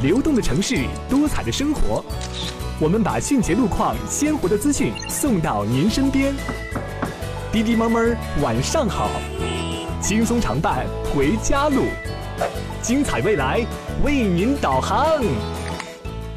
流动的城市，多彩的生活，我们把迅捷路况、鲜活的资讯送到您身边。滴滴猫猫，晚上好，轻松常伴回家路，精彩未来为您导航。